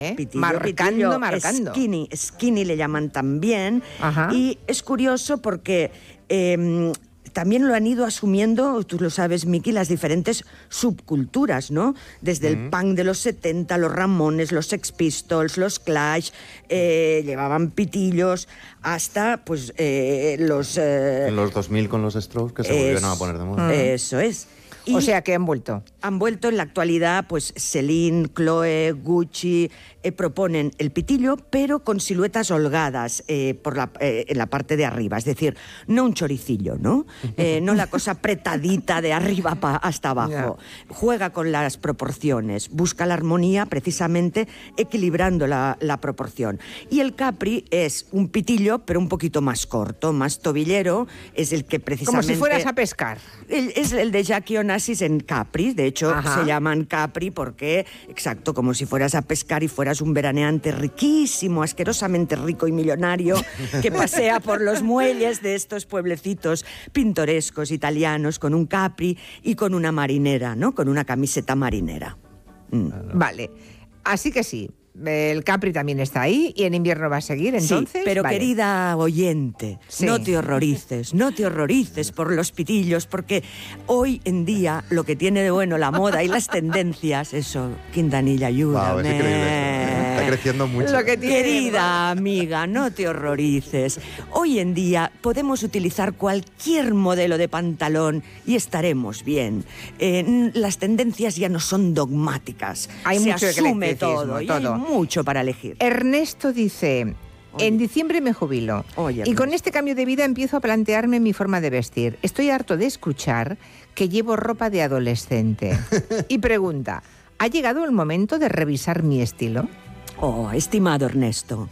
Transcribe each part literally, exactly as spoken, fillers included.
¿Eh? Pitillo, marcando, pitillo, marcando. Skinny, skinny le llaman también. Ajá. Y es curioso porque eh, también lo han ido asumiendo, tú lo sabes, Miki, las diferentes subculturas, ¿no? Desde mm. el punk de los setenta, los Ramones, los Sex Pistols, los Clash, eh, llevaban pitillos, hasta pues eh, los... Eh, en los dos mil con los Strokes, que se volvieron a poner de moda. Eso es. Y o sea, que han vuelto. Han vuelto en la actualidad, pues Celine, Chloe, Gucci, eh, proponen el pitillo, pero con siluetas holgadas eh, por la, eh, en la parte de arriba. Es decir, no un choricillo, ¿no? Eh, no la cosa apretadita de arriba pa hasta abajo. Yeah. Juega con las proporciones, busca la armonía precisamente equilibrando la, la proporción. Y el Capri es un pitillo, pero un poquito más corto, más tobillero. Es el que precisamente... Como si fueras a pescar. El, es el de Jackie Onassis en Capri. De hecho, Ajá. se llaman Capri porque, exacto, como si fueras a pescar y fueras un veraneante riquísimo, asquerosamente rico y millonario, que pasea por los muelles de estos pueblecitos pintorescos italianos con un Capri y con una marinera, ¿no? Con una camiseta marinera. Mm. Vale, así que sí. El Capri también está ahí y en invierno va a seguir, entonces. Sí, pero vale. querida oyente, sí. no te horrorices, no te horrorices por los pitillos, porque hoy en día lo que tiene de bueno la moda y las tendencias, eso, Quintanilla, ayúdame. Wow, es increíble. Está creciendo mucho. Lo que tiene... Querida amiga, no te horrorices. Hoy en día podemos utilizar cualquier modelo de pantalón y estaremos bien. Eh, las tendencias ya no son dogmáticas. Hay Se mucho asume todo, todo. y hay mucho para elegir. Ernesto dice... Oye. En diciembre me jubilo. Oye, y con este cambio de vida empiezo a plantearme mi forma de vestir. Estoy harto de escuchar que llevo ropa de adolescente. Y pregunta, ¿ha llegado el momento de revisar mi estilo? Oh, estimado Ernesto,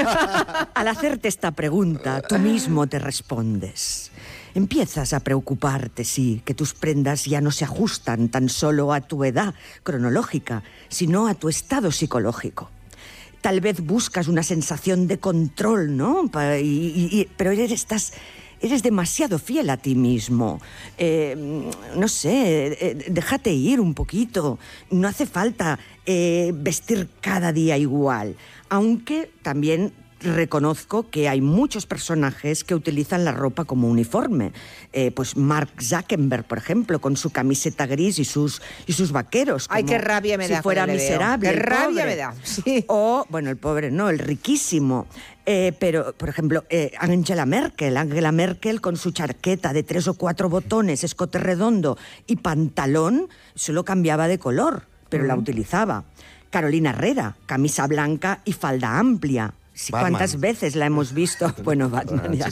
al hacerte esta pregunta, tú mismo te respondes. Empiezas a preocuparte, sí, que tus prendas ya no se ajustan tan solo a tu edad cronológica, sino a tu estado psicológico. Tal vez buscas una sensación de control, ¿no? Y, y, y, pero eres, estás, eres demasiado fiel a ti mismo. Eh, no sé, eh, déjate ir un poquito. No hace falta eh, vestir cada día igual. Aunque también reconozco que hay muchos personajes que utilizan la ropa como uniforme. Eh, pues Mark Zuckerberg, por ejemplo, con su camiseta gris y sus, y sus vaqueros. Ay, qué rabia me si da. Si fuera miserable. Qué rabia pobre. me da. Sí. O, bueno, el pobre no, el riquísimo. Eh, pero, por ejemplo, eh, Angela Merkel. Angela Merkel con su chaqueta de tres o cuatro botones, escote redondo y pantalón, solo cambiaba de color, pero mm. la utilizaba. Carolina Herrera, camisa blanca y falda amplia. Sí, ¿cuántas veces la hemos visto? Bueno, Batman ya.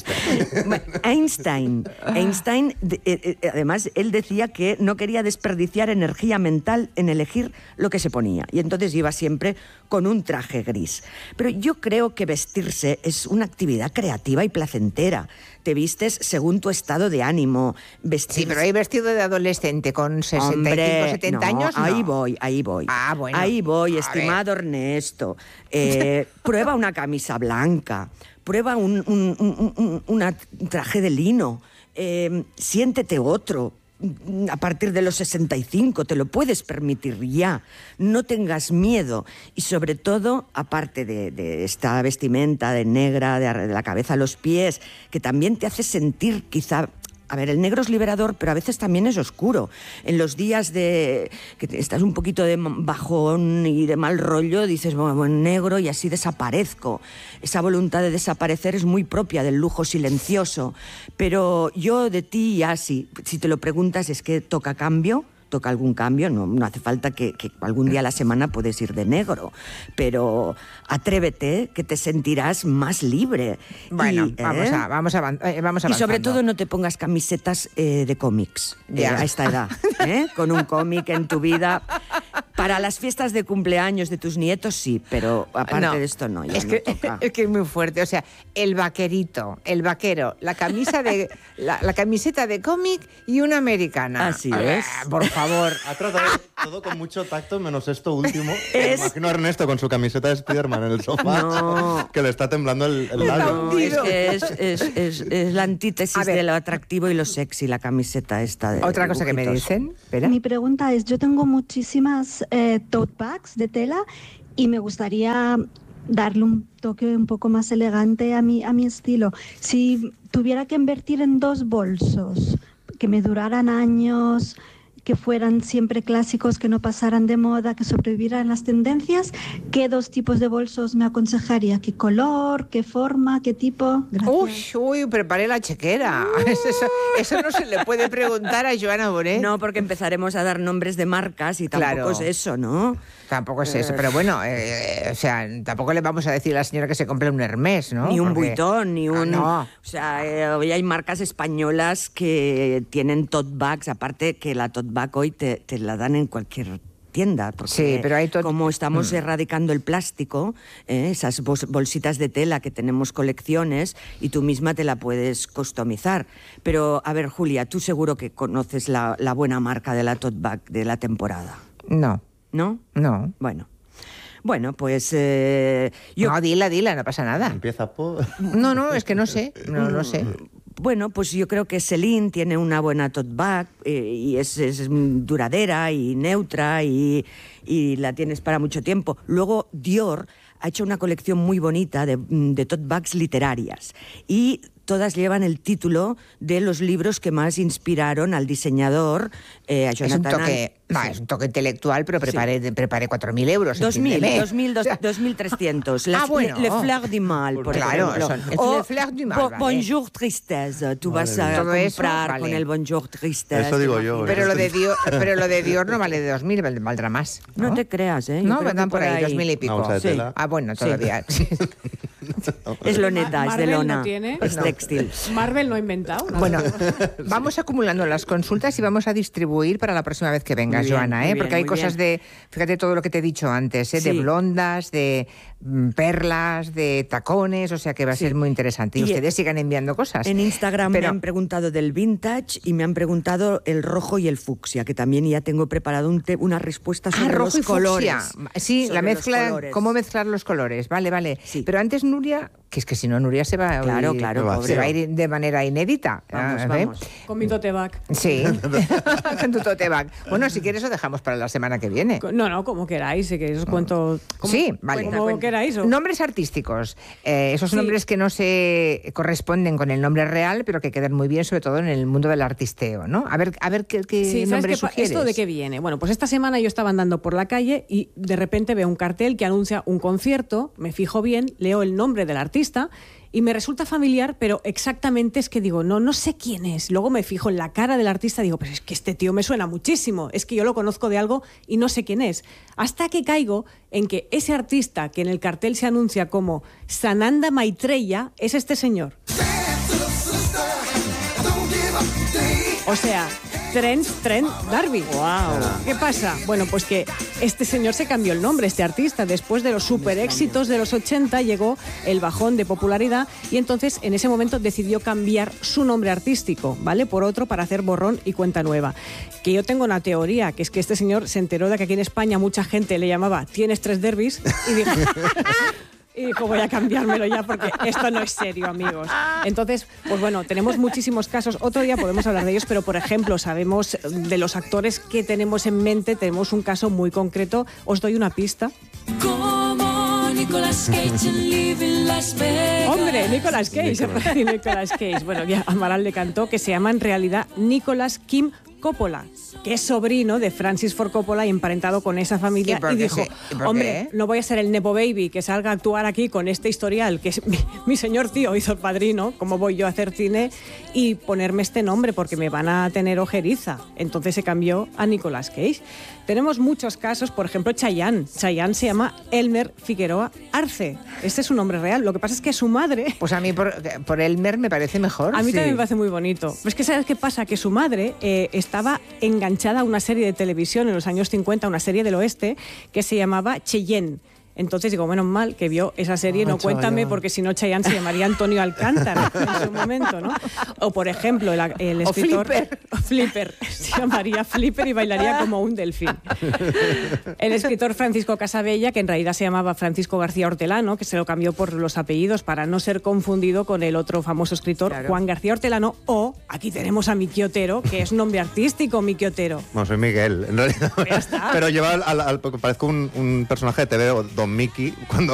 Einstein. Einstein, eh, eh, además, él decía que no quería desperdiciar energía mental en elegir lo que se ponía. Y entonces iba siempre con un traje gris. Pero yo creo que vestirse es una actividad creativa y placentera. Te vistes según tu estado de ánimo. Vestirse... Sí, pero hay vestido de adolescente con sesenta y cinco, Hombre, setenta no, años, no. Ahí voy, ahí voy. Ah, bueno. Ahí voy, A estimado ver. Ernesto. Eh, prueba una camisa blanca, prueba un, un, un, un, un traje de lino, eh, siéntete otro. A partir de los sesenta y cinco te lo puedes permitir ya, no tengas miedo y sobre todo, aparte de, de esta vestimenta de negra, de, de la cabeza a los pies, que también te hace sentir quizá... A ver, el negro es liberador, pero a veces también es oscuro. En los días de que estás un poquito de bajón y de mal rollo, dices, bueno, bueno, negro y así desaparezco. Esa voluntad de desaparecer es muy propia del lujo silencioso. Pero yo de ti ya sí, si te lo preguntas, es que toca cambio. Toca algún cambio, no, no hace falta que, que algún día a la semana puedes ir de negro, pero atrévete que te sentirás más libre. Bueno, y, vamos, ¿eh? a, vamos, a, vamos avanzando. Y sobre todo no te pongas camisetas eh, de cómics eh, a esta edad, ¿eh? Con un cómic en tu vida. Para las fiestas de cumpleaños de tus nietos sí, pero aparte no, de esto no, ya es no que, toca. Es que es muy fuerte, o sea, el vaquerito, el vaquero, la camisa de la, la camiseta de cómic y una americana. Así eh, es. Por favor. Ha tratado todo con mucho tacto, menos esto último. Es... Me imagino a Ernesto con su camiseta de Spiderman en el sofá, no. que le está temblando el, el labio. No, es que es, es, es, es la antítesis de lo atractivo y lo sexy, la camiseta esta de Otra cosa dibujitos. que me dicen, ¿espera? Mi pregunta es, yo tengo muchísimas eh, tote bags de tela y me gustaría darle un toque un poco más elegante a mi, a mi estilo. Si tuviera que invertir en dos bolsos que me duraran años, que fueran siempre clásicos, que no pasaran de moda, que sobrevivieran las tendencias, ¿qué dos tipos de bolsos me aconsejaría? ¿Qué color? ¿Qué forma? ¿Qué tipo? Uy, uy, preparé la chequera. Uh. Eso, eso no se le puede preguntar a Joana Bonet. No, porque empezaremos a dar nombres de marcas y tampoco claro. es eso, ¿no? Tampoco es eso, pero bueno, eh, o sea, tampoco le vamos a decir a la señora que se compre un Hermès, ¿no? Ni un Porque... Vuitton, ni un... Ah, no. O sea, eh, hoy hay marcas españolas que tienen tote bags, aparte que la tote bag hoy te, te la dan en cualquier tienda, porque sí, pero hay tot... como estamos mm. erradicando el plástico, eh, esas bolsitas de tela que tenemos colecciones, y tú misma te la puedes customizar. Pero, a ver, Julia, tú seguro que conoces la, la buena marca de la tote bag de la temporada. No. ¿No? No. Bueno. Bueno, pues... Eh, yo... No, dila, dila, no pasa nada. Empieza por... No, no, es que no sé, no lo sé. Bueno, pues yo creo que Celine tiene una buena tote bag eh, y es, es duradera y neutra y, y la tienes para mucho tiempo. Luego Dior ha hecho una colección muy bonita de, de tote bags literarias y todas llevan el título de los libros que más inspiraron al diseñador, eh, a Jonathan. Es un toque, no, sí. es un toque intelectual, pero preparé, sí. preparé cuatro mil euros. dos mil, dos mil trescientos. Ah, bueno. Le, le Fleur du Mal, por claro, ejemplo. Son, es o Le Fleur du Mal, bo, vale. Bonjour Tristesse. Tú vas a Todo comprar eso, vale. con el Bonjour Tristesse. Eso digo yo. Pero lo de Dior, pero lo de Dior no vale de dos mil, valdrá más. No, no te creas, ¿eh? No, vendrán por ahí, dos mil y pico. Sí. Ah, bueno, todavía. Sí. Es loneta, es de lona. No tiene. Es textil. Marvel no ha inventado. ¿no? Bueno, vamos acumulando las consultas y vamos a distribuir para la próxima vez que vengas, bien, Joana, ¿eh? bien, Porque hay muy cosas bien. de, fíjate todo lo que te he dicho antes, ¿eh? Sí. De blondas, de mm, perlas, de tacones, o sea que va a Sí. ser muy interesante. Y, Y ustedes sigan enviando cosas. En Instagram Pero- me han preguntado del vintage y me han preguntado el rojo y el fucsia, que también ya tengo preparado un te- una respuesta sobre Ah, rojo los y colores. fucsia. Sí, Sobre la los mezcla, colores. cómo mezclar los colores. Vale, vale. Sí. Pero antes Nuria, que es que si no Nuria se va a Claro, ir- claro, se pobre. va a ir de manera inédita. Vamos, ¿eh? vamos. Con mi tote bag. Sí, con tu tote bag. Bueno, si quieres lo dejamos para la semana que viene. No, no, como queráis, si queréis os cuento. Como, Sí, vale. Como queráis. O... Nombres artísticos. Eh, esos Sí. nombres que no se corresponden con el nombre real, pero que quedan muy bien, sobre todo en el mundo del artisteo, ¿no? A ver, a ver qué, qué Sí, ¿sabes nombre qué pa- sugieres. ¿Esto de qué viene? Bueno, pues esta semana yo estaba andando por la calle y de repente veo un cartel que anuncia un concierto, me fijo bien, leo el nombre del artista y me resulta familiar, pero exactamente es que digo, no, no sé quién es. Luego me fijo en la cara del artista y digo, pero es que este tío me suena muchísimo, es que yo lo conozco de algo y no sé quién es. Hasta que caigo en que ese artista que en el cartel se anuncia como Sananda Maitreya es este señor. O sea, Trent, Trent D'Arby. Wow. ¿Qué pasa? Bueno, pues que este señor se cambió el nombre, este artista. Después de los super éxitos de los ochenta llegó el bajón de popularidad y entonces en ese momento decidió cambiar su nombre artístico, ¿vale? Por otro para hacer borrón y cuenta nueva. Que yo tengo una teoría, que es que este señor se enteró de que aquí en España mucha gente le llamaba Tienes tres derbis y dijo... Y dijo, voy a cambiármelo ya porque esto no es serio, amigos. Entonces, pues bueno, tenemos muchísimos casos. Otro día podemos hablar de ellos, pero por ejemplo, sabemos de los actores que tenemos en mente, tenemos un caso muy concreto. Os doy una pista. Como Nicolas Cage en Living Las Vegas. Hombre, Nicolas Cage. Nicolas Cage. Bueno, ya Amaral le cantó que se llama en realidad Nicolas Kim Coppola, que es sobrino de Francis Ford Coppola y emparentado con esa familia. ¿Y por Y qué dijo, se- y por hombre, qué? no voy a ser el Nepo Baby que salga a actuar aquí con este historial, que es mi, mi señor tío hizo el padrino, ¿cómo voy yo a hacer cine? Y ponerme este nombre porque me van a tener ojeriza. Entonces se cambió a Nicolas Cage. Tenemos muchos casos, por ejemplo, Chayanne. Chayanne se llama Elmer Figueroa Arce. Este es su nombre real. Lo que pasa es que su madre... Pues a mí por, por Elmer me parece mejor. A mí sí. también me parece muy bonito. Pero es que ¿sabes qué pasa? Que su madre eh, estaba enganchada a una serie de televisión en los años cincuenta, una serie del oeste, que se llamaba Cheyenne. Entonces digo, menos mal que vio esa serie, Ah, no cuéntame, Chayanne. porque si no Chayanne se llamaría Antonio Alcántara en su momento, ¿no? O por ejemplo, el, el O escritor... Flipper. O Flipper. Se llamaría Flipper y bailaría como un delfín. El escritor Francisco Casabella, que en realidad se llamaba Francisco García Hortelano, que se lo cambió por los apellidos para no ser confundido con el otro famoso escritor, Claro. Juan García Hortelano, o aquí tenemos a Miki Otero, que es nombre artístico, Miki Otero. Bueno, soy Miguel, en realidad. Ya está. Pero lleva al, al- al- parezco un, un personaje de T V Don Mickey, cuando